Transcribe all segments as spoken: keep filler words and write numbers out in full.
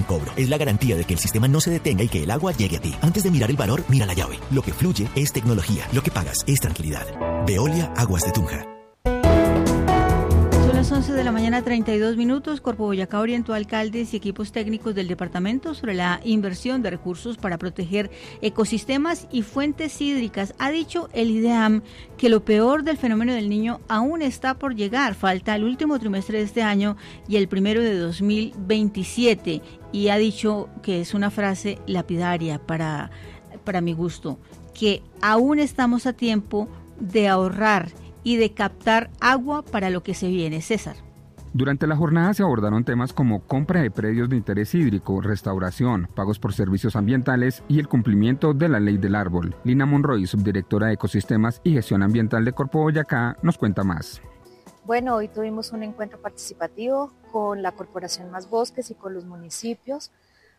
cobro. Es la garantía de que el sistema no se detenga y que el agua llegue a ti. Antes de mirar el valor, mira la llave. Lo que fluye es tecnología. Lo que pagas es tranquilidad. Veolia Aguas de Tunja. Son las once de la mañana, treinta y dos minutos. Corpo Boyacá orientó a alcaldes y equipos técnicos del departamento sobre la inversión de recursos para proteger ecosistemas y fuentes hídricas. Ha dicho el IDEAM que lo peor del fenómeno del Niño aún está por llegar. Falta el último trimestre de este año y el primero de dos mil veintisiete. Y ha dicho que es una frase lapidaria para, para mi gusto, que aún estamos a tiempo de ahorrar y de captar agua para lo que se viene. César. Durante la jornada se abordaron temas como compra de predios de interés hídrico, restauración, pagos por servicios ambientales y el cumplimiento de la ley del árbol. Lina Monroy, subdirectora de Ecosistemas y Gestión Ambiental de Corpo Boyacá, nos cuenta más. Bueno, hoy tuvimos un encuentro participativo con la Corporación Más Bosques y con los municipios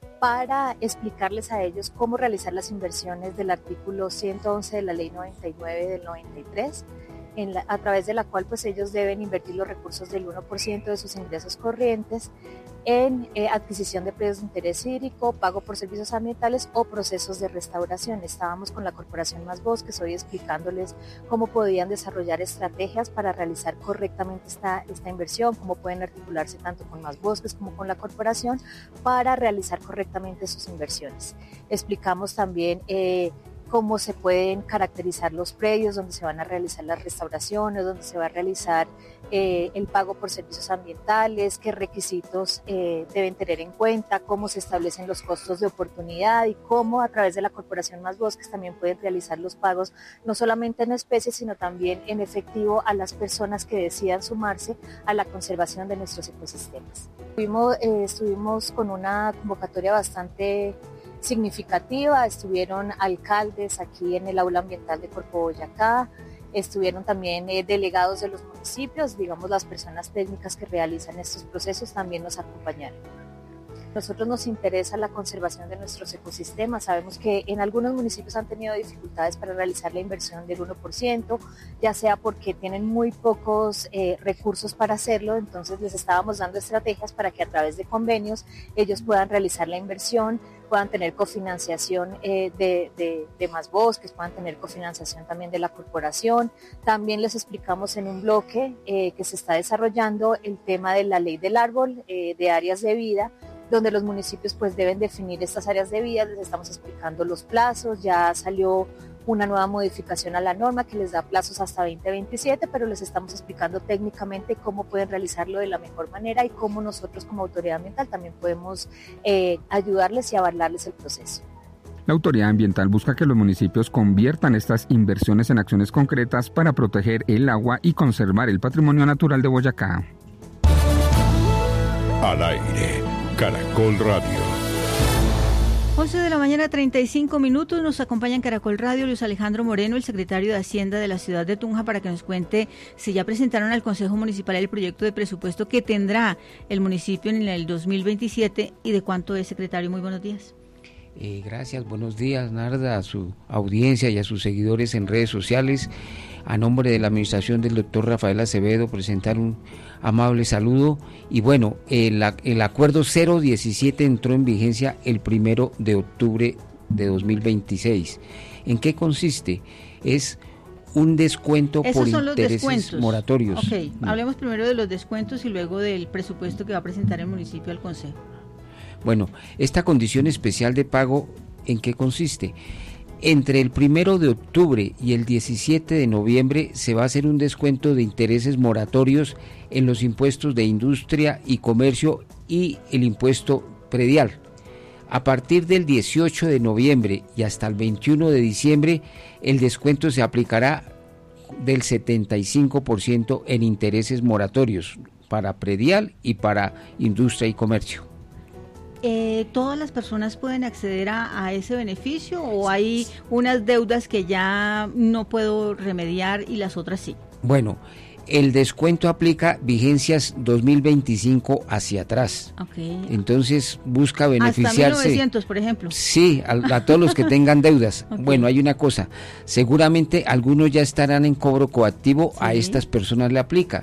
para explicarles a ellos cómo realizar las inversiones del artículo ciento once de la ley noventa y nueve del noventa y tres, en la, a través de la cual pues ellos deben invertir los recursos del uno por ciento de sus ingresos corrientes en eh, adquisición de predios de interés hídrico, pago por servicios ambientales o procesos de restauración. Estábamos con la Corporación Más Bosques hoy explicándoles cómo podían desarrollar estrategias para realizar correctamente esta, esta inversión, cómo pueden articularse tanto con Más Bosques como con la corporación para realizar correctamente sus inversiones. Explicamos también eh, cómo se pueden caracterizar los predios donde se van a realizar las restauraciones, donde se va a realizar eh, el pago por servicios ambientales, qué requisitos eh, deben tener en cuenta, cómo se establecen los costos de oportunidad y cómo a través de la Corporación Más Bosques también pueden realizar los pagos no solamente en especie, sino también en efectivo a las personas que decidan sumarse a la conservación de nuestros ecosistemas. Estuvimos, eh, estuvimos con una convocatoria bastante significativa, estuvieron alcaldes aquí en el aula ambiental de Corpo Boyacá, estuvieron también eh, delegados de los municipios, digamos las personas técnicas que realizan estos procesos también nos acompañaron. Nosotros nos interesa la conservación de nuestros ecosistemas. Sabemos que en algunos municipios han tenido dificultades para realizar la inversión del uno por ciento, ya sea porque tienen muy pocos eh, recursos para hacerlo, entonces les estábamos dando estrategias para que a través de convenios ellos puedan realizar la inversión, puedan tener cofinanciación eh, de, de, de Más Bosques, puedan tener cofinanciación también de la corporación. También les explicamos en un bloque eh, que se está desarrollando el tema de la ley del árbol, eh, de áreas de vida, donde los municipios pues deben definir estas áreas de vida. Les estamos explicando los plazos, ya salió una nueva modificación a la norma que les da plazos hasta veinte veintisiete, pero les estamos explicando técnicamente cómo pueden realizarlo de la mejor manera y cómo nosotros como autoridad ambiental también podemos eh, ayudarles y avalarles el proceso. La autoridad ambiental busca que los municipios conviertan estas inversiones en acciones concretas para proteger el agua y conservar el patrimonio natural de Boyacá. Al aire, Caracol Radio. once de la mañana, treinta y cinco minutos, nos acompaña en Caracol Radio Luis Alejandro Moreno, el secretario de Hacienda de la ciudad de Tunja, para que nos cuente si ya presentaron al Consejo Municipal el proyecto de presupuesto que tendrá el municipio en el dos mil veintisiete y de cuánto es, secretario. Muy buenos días. Eh, gracias, buenos días, Narda, a su audiencia y a sus seguidores en redes sociales. A nombre de la administración del doctor Rafael Acevedo, presentar un amable saludo. Y bueno, el, el acuerdo cero diecisiete entró en vigencia el primero de octubre de dos mil veintiséis. ¿En qué consiste? Es un descuento Esos por son intereses los descuentos. moratorios. Ok, mm. hablemos primero de los descuentos y luego del presupuesto que va a presentar el municipio al Consejo. Bueno, esta condición especial de pago, ¿en qué consiste? Entre el primero de octubre y el diecisiete de noviembre se va a hacer un descuento de intereses moratorios en los impuestos de industria y comercio y el impuesto predial. A partir del dieciocho de noviembre y hasta el veintiuno de diciembre, el descuento se aplicará del setenta y cinco por ciento en intereses moratorios para predial y para industria y comercio. Eh, ¿Todas las personas pueden acceder a, a ese beneficio o hay unas deudas que ya no puedo remediar y las otras sí? Bueno, el descuento aplica vigencias dos mil veinticinco hacia atrás. Okay. Entonces busca beneficiarse. Hasta mil novecientos, por ejemplo. Sí, a, a todos los que tengan deudas. Okay. Bueno, hay una cosa, seguramente algunos ya estarán en cobro coactivo, sí. A estas personas le aplica.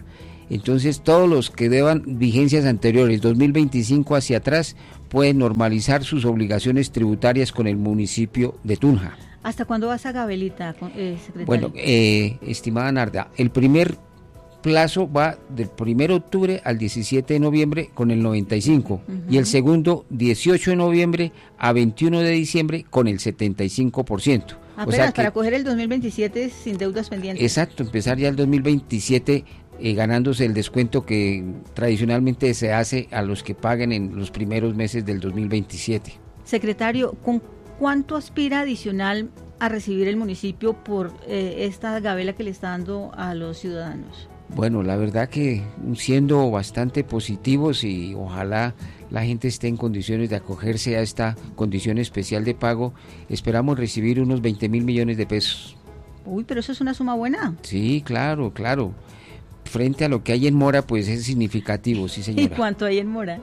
Entonces todos los que deban vigencias anteriores, dos mil veinticinco hacia atrás, pueden normalizar sus obligaciones tributarias con el municipio de Tunja. ¿Hasta cuándo va esa gabelita, eh, secretario? Bueno, eh, estimada Narda, el primer plazo va del primero de octubre al diecisiete de noviembre con el noventa y cinco, uh-huh. y el segundo dieciocho de noviembre a veintiuno de diciembre con el setenta y cinco por ciento. Apenas, o sea que, para coger el dos mil veintisiete sin deudas pendientes. Exacto, empezar ya el dos mil veintisiete eh, ganándose el descuento que tradicionalmente se hace a los que paguen en los primeros meses del dos mil veintisiete. Secretario, ¿con cuánto aspira adicional a recibir el municipio por eh, esta gabela que le está dando a los ciudadanos? Bueno, la verdad que siendo bastante positivos y ojalá la gente esté en condiciones de acogerse a esta condición especial de pago, esperamos recibir unos veinte mil millones de pesos. Uy, pero eso es una suma buena. Sí, claro, claro. Frente a lo que hay en mora, pues es significativo, sí señora. ¿Y cuánto hay en mora?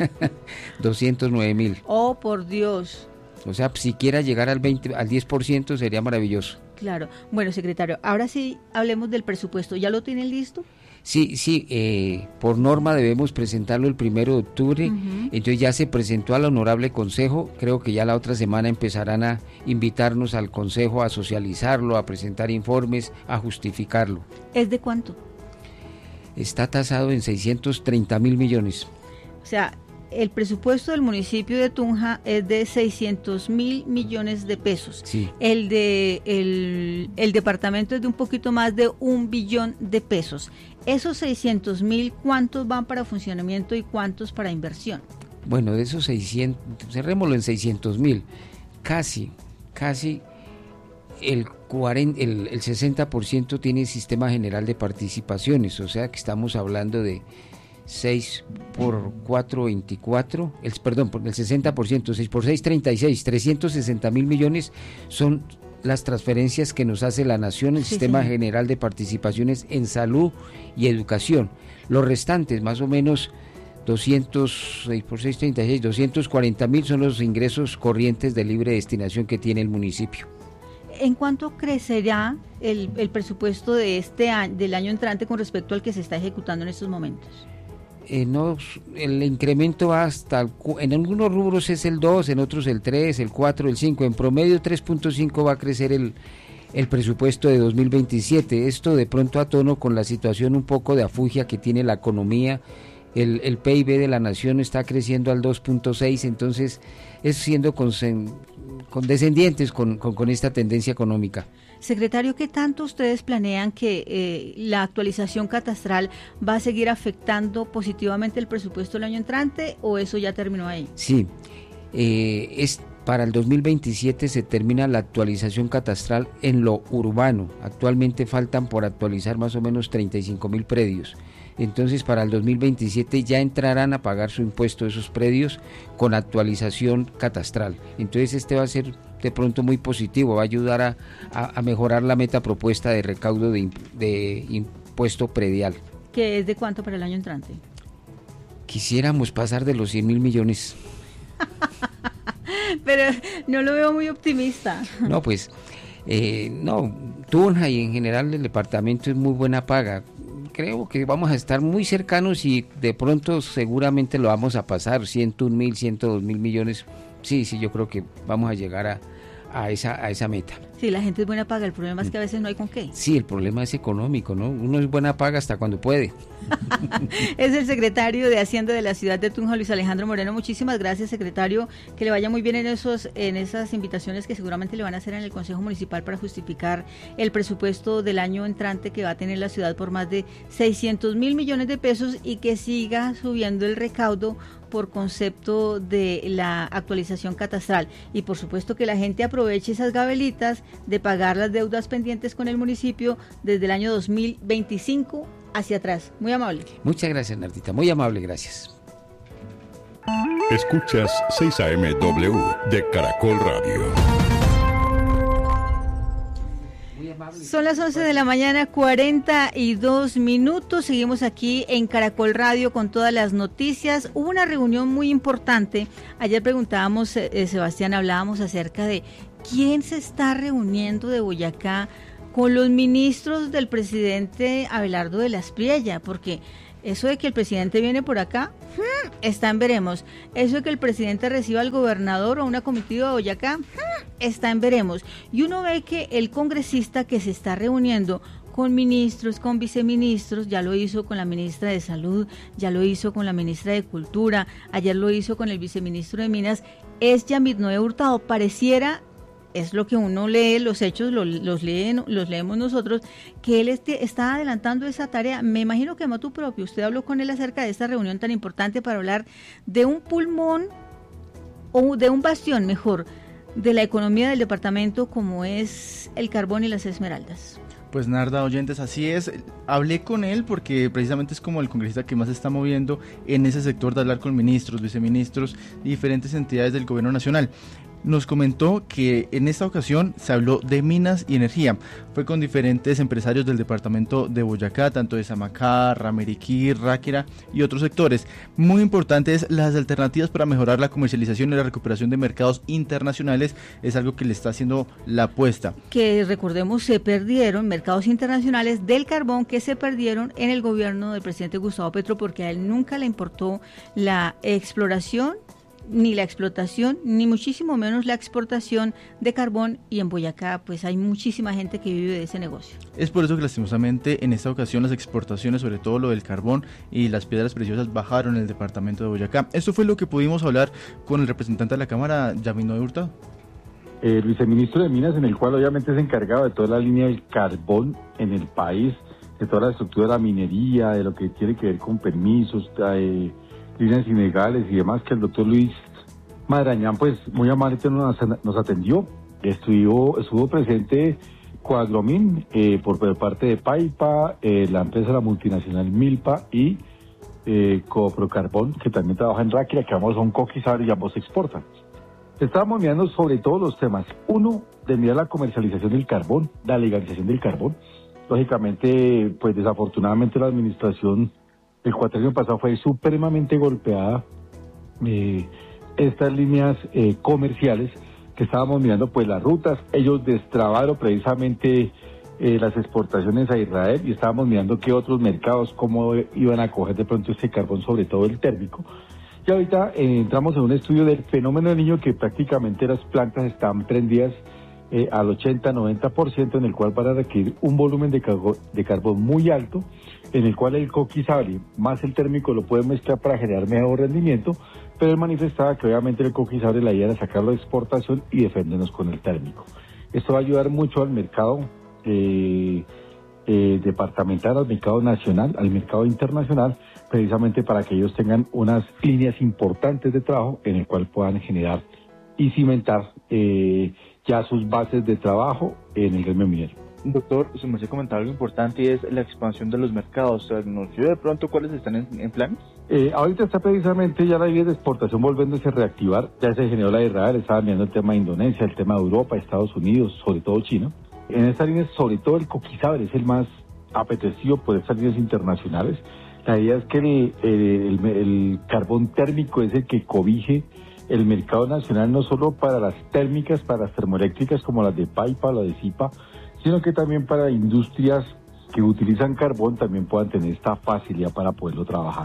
doscientos nueve mil. Oh, por Dios. O sea, si quiera llegar al veinte, al diez por ciento sería maravilloso. Claro. Bueno, secretario, ahora sí hablemos del presupuesto. ¿Ya lo tienen listo? Sí, sí, eh, por norma debemos presentarlo el primero de octubre, uh-huh. entonces ya se presentó al honorable consejo, creo que ya la otra semana empezarán a invitarnos al consejo a socializarlo, a presentar informes, a justificarlo. ¿Es de cuánto? Está tasado en seiscientos treinta mil millones. O sea, el presupuesto del municipio de Tunja es de seiscientos mil millones de pesos. Sí. El de el, el departamento es de un poquito más de un billón de pesos. Esos seiscientos mil, ¿cuántos van para funcionamiento y cuántos para inversión? Bueno, de esos seiscientos, cerrémoslo en seiscientos mil, casi, casi el, cuarenta, el, el sesenta por ciento tiene sistema general de participaciones, o sea que estamos hablando de seis por cuatro, veinticuatro, el, perdón, por el sesenta por ciento, seis por seis, treinta y seis, trescientos sesenta mil millones son las transferencias que nos hace la nación, el sí, sistema sí. general de participaciones en salud y educación. Los restantes, más o menos doscientos, seis por seis, treinta y seis, doscientos cuarenta mil son los ingresos corrientes de libre destinación que tiene el municipio. ¿En cuánto crecerá el, el presupuesto de este año, del año entrante con respecto al que se está ejecutando en estos momentos? Eh, no, el incremento va hasta, el, en algunos rubros es el dos, en otros el tres, el cuatro, el cinco, en promedio tres punto cinco va a crecer el, el presupuesto de dos mil veintisiete, esto de pronto a tono con la situación un poco de afugia que tiene la economía, el, el P I B de la nación está creciendo al dos punto seis, entonces es siendo consen, condescendientes con, con, con esta tendencia económica. Secretario, ¿qué tanto ustedes planean que eh, la actualización catastral va a seguir afectando positivamente el presupuesto del año entrante o eso ya terminó ahí? Sí, eh, es para el dos mil veintisiete se termina la actualización catastral en lo urbano. Actualmente faltan por actualizar más o menos treinta y cinco mil predios. Entonces para el dos mil veintisiete ya entrarán a pagar su impuesto esos predios con actualización catastral. Entonces este va a ser de pronto muy positivo, va a ayudar a, a, a mejorar la meta propuesta de recaudo de, de impuesto predial. ¿Qué es de cuánto para el año entrante? Quisiéramos pasar de los cien mil millones. Pero no lo veo muy optimista. No, pues, eh, no, Tunja y en general el departamento es muy buena paga. Creo que vamos a estar muy cercanos y de pronto seguramente lo vamos a pasar, ciento un mil, ciento dos mil millones. Sí, sí, yo creo que vamos a llegar a, a, esa, a esa meta. Sí, la gente es buena paga, el problema es que a veces no hay con qué. Sí, el problema es económico, ¿no? Uno es buena paga hasta cuando puede. Es el secretario de Hacienda de la ciudad de Tunja, Luis Alejandro Moreno. Muchísimas gracias, secretario, que le vaya muy bien en esos en esas invitaciones que seguramente le van a hacer en el Consejo Municipal para justificar el presupuesto del año entrante que va a tener la ciudad por más de seiscientos mil millones de pesos y que siga subiendo el recaudo por concepto de la actualización catastral. Y por supuesto que la gente aproveche esas gabelitas de pagar las deudas pendientes con el municipio desde el año dos mil veinticinco hacia atrás. Muy amable. Muchas gracias, Nardita. Muy amable, gracias. Escuchas seis A M W de Caracol Radio. Son las once de la mañana, cuarenta y dos minutos. Seguimos aquí en Caracol Radio con todas las noticias. Hubo una reunión muy importante. Ayer preguntábamos, eh, Sebastián, hablábamos acerca de quién se está reuniendo de Boyacá con los ministros del presidente Abelardo de la Espriella, porque eso de que el presidente viene por acá, hmm, está en veremos. Eso de que el presidente reciba al gobernador o una comitiva de Boyacá, hmm, está en veremos. Y uno ve que el congresista que se está reuniendo con ministros, con viceministros, ya lo hizo con la ministra de Salud, ya lo hizo con la ministra de Cultura, ayer lo hizo con el viceministro de Minas, es Yamid Noé Hurtado. Pareciera, es lo que uno lee, los hechos lo, los, leen, los leemos nosotros, que él este, está adelantando esa tarea. Me imagino que motu propio, usted habló con él acerca de esta reunión tan importante para hablar de un pulmón, o de un bastión, mejor, de la economía del departamento como es el carbón y las esmeraldas. Pues Narda, oyentes, así es. Hablé con él porque precisamente es como el congresista que más se está moviendo en ese sector de hablar con ministros, viceministros, diferentes entidades del gobierno nacional. Nos comentó que en esta ocasión se habló de minas y energía. Fue con diferentes empresarios del departamento de Boyacá, tanto de Samacá, Rameriquí, Ráquira y otros sectores. Muy importantes las alternativas para mejorar la comercialización y la recuperación de mercados internacionales. Es algo que le está haciendo la apuesta. Que recordemos, se perdieron mercados internacionales del carbón que se perdieron en el gobierno del presidente Gustavo Petro, porque a él nunca le importó la exploración, ni la explotación, ni muchísimo menos la exportación de carbón, y en Boyacá pues hay muchísima gente que vive de ese negocio. Es por eso que lastimosamente en esta ocasión las exportaciones, sobre todo lo del carbón y las piedras preciosas, bajaron en el departamento de Boyacá. Esto fue lo que pudimos hablar con el representante de la Cámara, Yamid Noé Hurtado. El viceministro de Minas, en el cual obviamente es encargado de toda la línea del carbón en el país, de toda la estructura de la minería, de lo que tiene que ver con permisos, de líneas ilegales y demás, que el doctor Luis Madrañán, pues muy amablemente nos, nos atendió. Estuvo, estuvo presente Coagromin eh, por, por parte de Paipa, eh, la empresa la multinacional Milpa y eh, Coprocarbón, que también trabaja en Ráquira, que ambos son coquizar y ambos exportan. Estábamos mirando sobre todos los temas. Uno, de mirar la comercialización del carbón, la legalización del carbón. Lógicamente, pues desafortunadamente la administración el cuatrienio pasado fue supremamente golpeada. Eh, estas líneas eh, comerciales que estábamos mirando, pues las rutas, ellos destrabaron precisamente eh, las exportaciones a Israel, y estábamos mirando qué otros mercados, cómo iban a coger de pronto este carbón, sobre todo el térmico. Y ahorita eh, entramos en un estudio del fenómeno del Niño, que prácticamente las plantas están prendidas eh, al ochenta a noventa por ciento, en el cual van a requerir un volumen de, cargo, de carbón muy alto, en el cual el coquizable más el térmico lo pueden mezclar para generar mejor rendimiento, pero él manifestaba que obviamente el coquizable la idea era sacarlo de exportación y defendernos con el térmico. Esto va a ayudar mucho al mercado eh, eh, departamental, al mercado nacional, al mercado internacional, precisamente para que ellos tengan unas líneas importantes de trabajo en el cual puedan generar y cimentar eh, ya sus bases de trabajo en el gremio minero. Doctor, se me hace comentar algo importante, y es la expansión de los mercados. ¿Nos dio de pronto cuáles están en, en planes? Eh, ahorita está precisamente ya la vía de exportación volviéndose a reactivar. Ya se generó la de Israel, estaba mirando el tema de Indonesia, el tema de Europa, Estados Unidos, sobre todo China. En esta línea, sobre todo el coquizable es el más apetecido por estas líneas internacionales. La idea es que el, el, el, el carbón térmico es el que cobije el mercado nacional, no solo para las térmicas, para las termoeléctricas como las de Paipa, la de Zipa, sino que también para industrias que utilizan carbón también puedan tener esta facilidad para poderlo trabajar.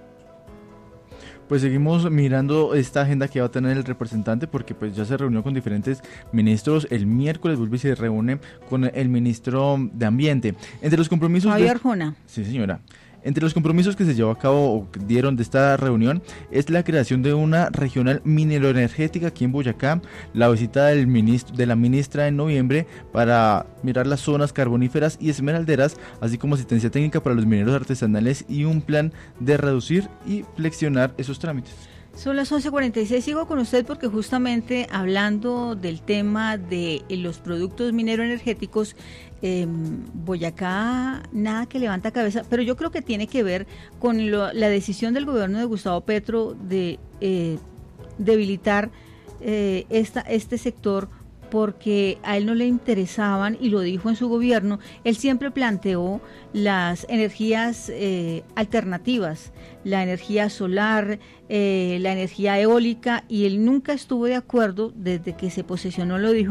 Pues seguimos mirando esta agenda que va a tener el representante, porque pues ya se reunió con diferentes ministros. El miércoles vuelve y se reúne con el ministro de Ambiente. Entre los compromisos... Javier de... Arjona. Sí, señora. Entre los compromisos que se llevó a cabo o dieron de esta reunión es la creación de una regional mineroenergética aquí en Boyacá, la visita del ministro, de la ministra en noviembre para mirar las zonas carboníferas y esmeralderas, así como asistencia técnica para los mineros artesanales y un plan de reducir y flexionar esos trámites. Son las once cuarenta y seis, sigo con usted porque justamente hablando del tema de los productos mineroenergéticos, eh, Boyacá nada que levanta cabeza, pero yo creo que tiene que ver con lo, la decisión del gobierno de Gustavo Petro de eh, debilitar eh, esta, este sector, porque a él no le interesaban, y lo dijo en su gobierno. Él siempre planteó las energías eh, alternativas, la energía solar, eh, la energía eólica, y él nunca estuvo de acuerdo, desde que se posesionó lo dijo,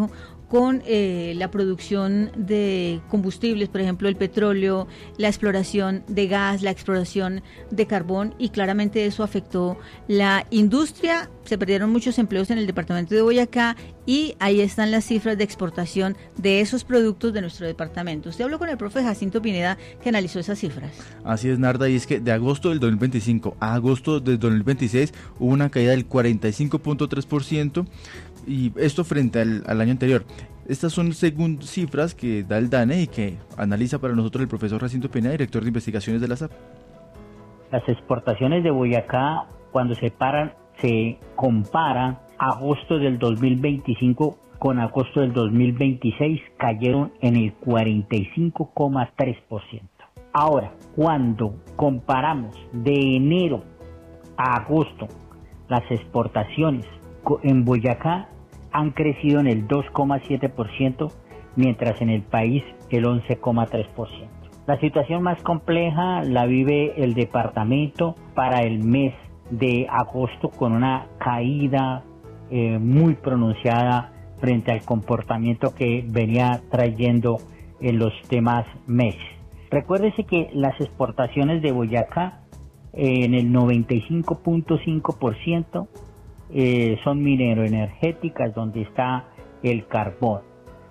con eh, la producción de combustibles, por ejemplo el petróleo, la exploración de gas, la exploración de carbón, y claramente eso afectó la industria. Se perdieron muchos empleos en el departamento de Boyacá y ahí están las cifras de exportación de esos productos de nuestro departamento. Usted habló con el profe Jacinto Pineda, que analizó esas cifras. Así es, Narda, y es que de agosto del dos mil veinticinco a agosto del dos mil veintiséis hubo una caída del cuarenta y cinco punto tres por ciento, y esto frente al, al año anterior. Estas son según cifras que da el DANE y que analiza para nosotros el profesor Jacinto Pineda, director de investigaciones de la S A P. Las exportaciones de Boyacá, cuando se paran, se compara agosto del dos mil veinticinco con agosto del dos mil veintiséis, cayeron en el cuarenta y cinco coma tres por ciento. Ahora, cuando comparamos de enero a agosto, las exportaciones en Boyacá han crecido en el dos coma siete por ciento, mientras en el país el once coma tres por ciento. La situación más compleja la vive el departamento para el mes de agosto, con una caída eh, muy pronunciada frente al comportamiento que venía trayendo en los demás meses. Recuérdese que las exportaciones de Boyacá eh, en el noventa y cinco punto cinco por ciento eh, son mineroenergéticas, donde está el carbón,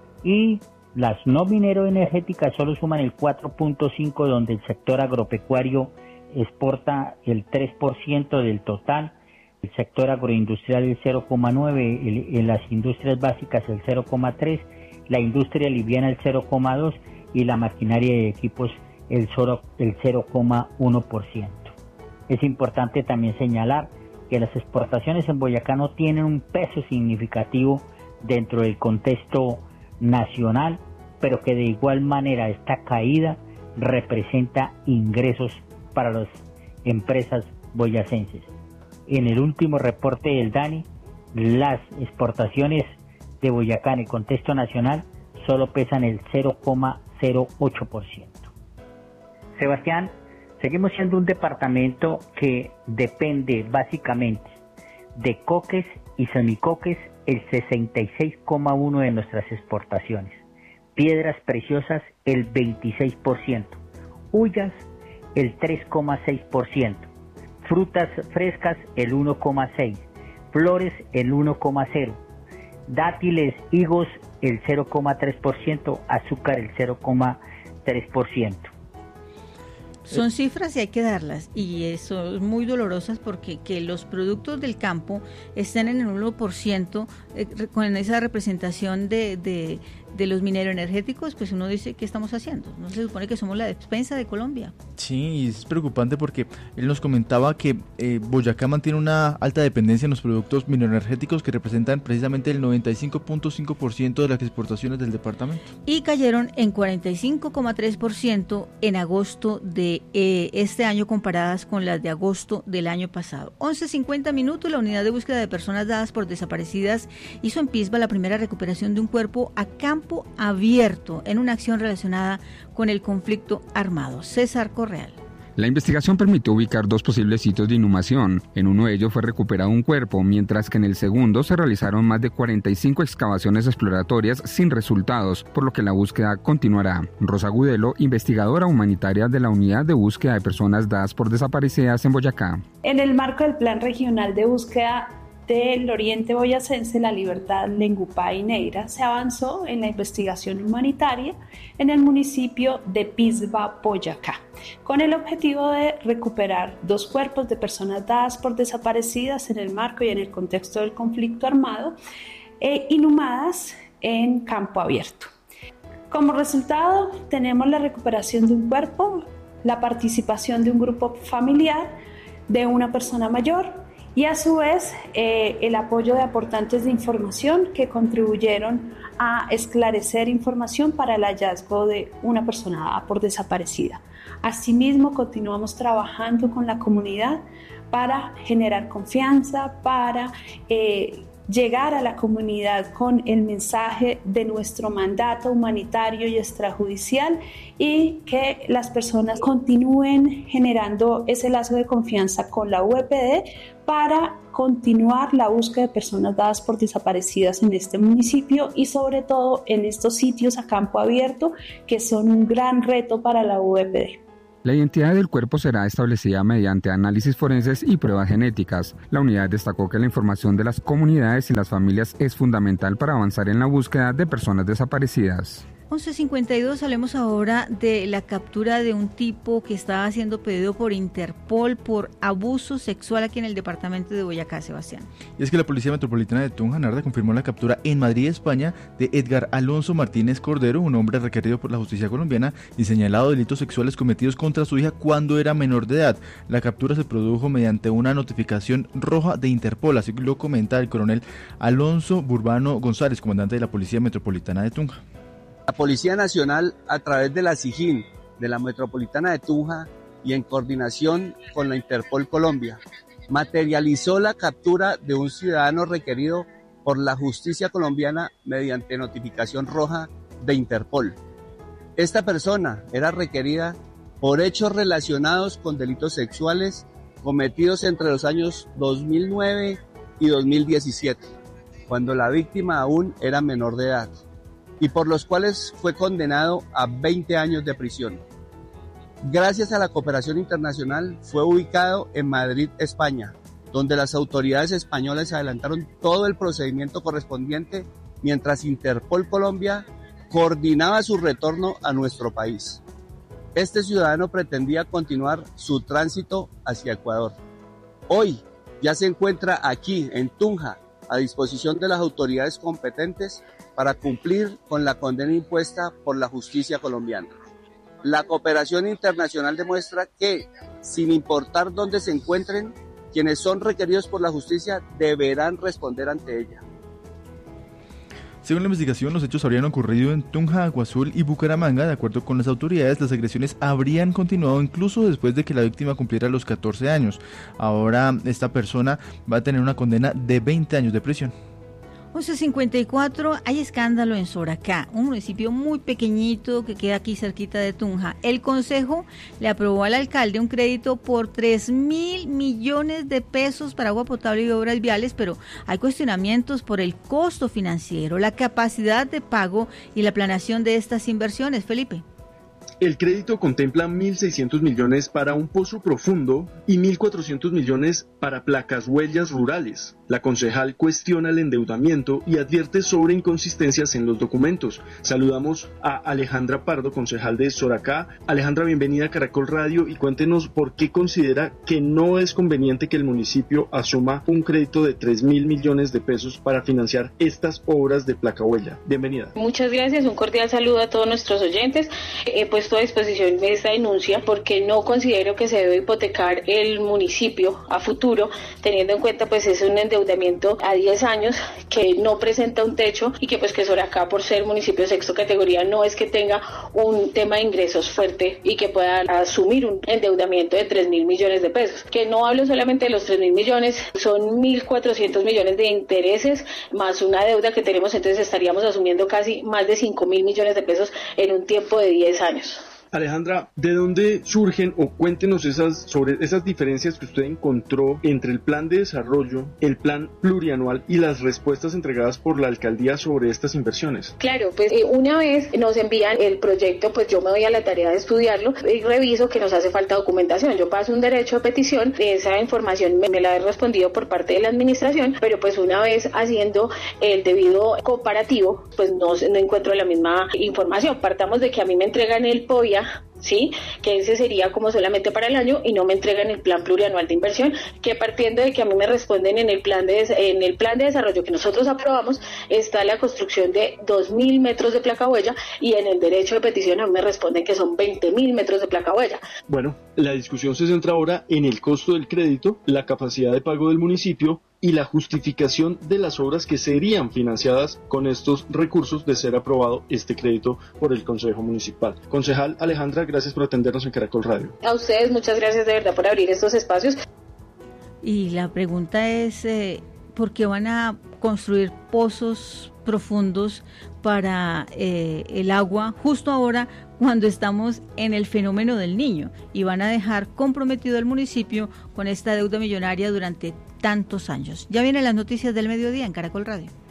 y las no mineroenergéticas solo suman el cuatro punto cinco por ciento, donde el sector agropecuario exporta el tres por ciento del total, el sector agroindustrial el cero coma nueve por ciento, en las industrias básicas el cero coma tres por ciento, la industria liviana el cero coma dos por ciento y la maquinaria de equipos el cero coma uno por ciento. Es importante también señalar que las exportaciones en Boyacá no tienen un peso significativo dentro del contexto nacional, pero que de igual manera esta caída representa ingresos para las empresas boyacenses. En el último reporte del DANE, las exportaciones de Boyacá en el contexto nacional solo pesan el cero coma cero ocho por ciento. Sebastián, seguimos siendo un departamento que depende básicamente de coques y semicoques el sesenta y seis coma uno por ciento de nuestras exportaciones, piedras preciosas el veintiséis por ciento, huyas el tres coma seis por ciento, frutas frescas el uno coma seis por ciento, flores el uno coma cero por ciento, dátiles, higos el cero coma tres por ciento, azúcar el cero coma tres por ciento. Son cifras y hay que darlas, y son muy dolorosas, porque que los productos del campo estén en el uno por ciento eh, con esa representación de, de, de los mineroenergéticos, pues uno dice, ¿qué estamos haciendo? No se supone que somos la despensa de Colombia. Sí, es preocupante porque él nos comentaba que eh, Boyacá mantiene una alta dependencia en los productos mineroenergéticos, que representan precisamente el noventa y cinco punto cinco por ciento de las exportaciones del departamento. Y cayeron en cuarenta y cinco coma tres por ciento en agosto de Eh, este año, comparadas con las de agosto del año pasado. once cincuenta minutos, la unidad de búsqueda de personas dadas por desaparecidas hizo en Pisba la primera recuperación de un cuerpo a campo abierto en una acción relacionada con el conflicto armado. César Correal. La investigación permitió ubicar dos posibles sitios de inhumación. En uno de ellos fue recuperado un cuerpo, mientras que en el segundo se realizaron más de cuarenta y cinco excavaciones exploratorias sin resultados, por lo que la búsqueda continuará. Rosa Gudelo, investigadora humanitaria de la Unidad de Búsqueda de Personas Dadas por Desaparecidas en Boyacá. En el marco del Plan Regional de Búsqueda del Oriente Boyacense, La Libertad, Lengupá y Neira, se avanzó en la investigación humanitaria en el municipio de Pisba, Boyacá, con el objetivo de recuperar dos cuerpos de personas dadas por desaparecidas en el marco y en el contexto del conflicto armado, e inhumadas en campo abierto. Como resultado, tenemos la recuperación de un cuerpo, la participación de un grupo familiar de una persona mayor, y a su vez eh, el apoyo de aportantes de información que contribuyeron a esclarecer información para el hallazgo de una persona dada por desaparecida. Asimismo, continuamos trabajando con la comunidad para generar confianza, para eh, llegar a la comunidad con el mensaje de nuestro mandato humanitario y extrajudicial y que las personas continúen generando ese lazo de confianza con la U E P D para continuar la búsqueda de personas dadas por desaparecidas en este municipio y sobre todo en estos sitios a campo abierto que son un gran reto para la U E P D. La identidad del cuerpo será establecida mediante análisis forenses y pruebas genéticas. La unidad destacó que la información de las comunidades y las familias es fundamental para avanzar en la búsqueda de personas desaparecidas. once cincuenta y dos, hablemos ahora de la captura de un tipo que estaba siendo pedido por Interpol por abuso sexual aquí en el departamento de Boyacá, Sebastián. Y es que la Policía Metropolitana de Tunja, Narda, confirmó la captura en Madrid, España, de Edgar Alonso Martínez Cordero, un hombre requerido por la justicia colombiana y señalado de delitos sexuales cometidos contra su hija cuando era menor de edad. La captura se produjo mediante una notificación roja de Interpol, así lo comenta el coronel Alonso Burbano González, comandante de la Policía Metropolitana de Tunja. La Policía Nacional, a través de la SIJIN, de la Metropolitana de Tunja y en coordinación con la Interpol Colombia, materializó la captura de un ciudadano requerido por la justicia colombiana mediante notificación roja de Interpol. Esta persona era requerida por hechos relacionados con delitos sexuales cometidos entre los años dos mil nueve y dos mil diecisiete, cuando la víctima aún era menor de edad, y por los cuales fue condenado a veinte años de prisión. Gracias a la cooperación internacional fue ubicado en Madrid, España, donde las autoridades españolas adelantaron todo el procedimiento correspondiente mientras Interpol Colombia coordinaba su retorno a nuestro país. Este ciudadano pretendía continuar su tránsito hacia Ecuador. Hoy ya se encuentra aquí en Tunja a disposición de las autoridades competentes para cumplir con la condena impuesta por la justicia colombiana. La cooperación internacional demuestra que, sin importar dónde se encuentren, quienes son requeridos por la justicia deberán responder ante ella. Según la investigación, los hechos habrían ocurrido en Tunja, Agua Azul y Bucaramanga. De acuerdo con las autoridades, las agresiones habrían continuado incluso después de que la víctima cumpliera los catorce años. Ahora esta persona va a tener una condena de veinte años de prisión. once cincuenta y cuatro, hay escándalo en Soracá, un municipio muy pequeñito que queda aquí cerquita de Tunja. El Consejo le aprobó al alcalde un crédito por tres mil millones de pesos para agua potable y obras viales, pero hay cuestionamientos por el costo financiero, la capacidad de pago y la planeación de estas inversiones. Felipe. El crédito contempla mil seiscientos millones para un pozo profundo y mil cuatrocientos millones para placas huellas rurales. La concejal cuestiona el endeudamiento y advierte sobre inconsistencias en los documentos. Saludamos a Alejandra Pardo, concejal de Soracá. Alejandra, bienvenida a Caracol Radio y cuéntenos por qué considera que no es conveniente que el municipio asuma un crédito de tres mil millones de pesos para financiar estas obras de placa huella. Bienvenida. Muchas gracias, un cordial saludo a todos nuestros oyentes. He puesto a disposición de esta denuncia porque no considero que se debe hipotecar el municipio a futuro, teniendo en cuenta pues es un endeudamiento a diez años que no presenta un techo y que pues que Soracá, por ser municipio de sexto categoría, no es que tenga un tema de ingresos fuerte y que pueda asumir un endeudamiento de tres mil millones de pesos. Que no hablo solamente de los tres mil millones, son mil cuatrocientos millones de intereses más una deuda que tenemos, entonces estaríamos asumiendo casi más de cinco mil millones de pesos en un tiempo de diez años. Alejandra, ¿de dónde surgen o cuéntenos esas sobre esas diferencias que usted encontró entre el plan de desarrollo, el plan plurianual y las respuestas entregadas por la alcaldía sobre estas inversiones? Claro, pues eh, una vez nos envían el proyecto, pues yo me doy a la tarea de estudiarlo y reviso que nos hace falta documentación. Yo paso un derecho de petición, esa información me, me la he respondido por parte de la administración, pero pues una vez haciendo el debido comparativo, pues no, no encuentro la misma información. Partamos de que a mí me entregan el P O I A, sí, que ese sería como solamente para el año y no me entregan el plan plurianual de inversión, que partiendo de que a mí me responden en el plan de en el plan de desarrollo que nosotros aprobamos está la construcción de dos mil metros de placa huella y en el derecho de petición a mí me responden que son veinte mil metros de placa huella. Bueno, la discusión se centra ahora en el costo del crédito, la capacidad de pago del municipio y la justificación de las obras que serían financiadas con estos recursos de ser aprobado este crédito por el Consejo Municipal. Concejal Alejandra, gracias por atendernos en Caracol Radio. A ustedes muchas gracias de verdad por abrir estos espacios. Y la pregunta es, eh, ¿por qué van a construir pozos profundos para eh, el agua justo ahora cuando estamos en el fenómeno del Niño, y van a dejar comprometido al municipio con esta deuda millonaria durante tantos años. Ya vienen las noticias del mediodía en Caracol Radio.